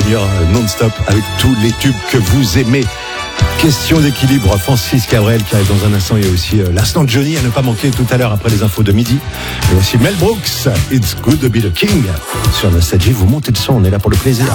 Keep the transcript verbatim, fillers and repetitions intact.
finir non-stop avec tous les tubes que vous aimez. Question d'équilibre, Francis Cabrel qui arrive dans un instant. Il y a aussi euh, l'instant de Johnny à ne pas manquer tout à l'heure après les infos de midi. Et aussi Mel Brooks, It's Good to Be the King. Sur Nostalgie, vous montez le son, on est là pour le plaisir.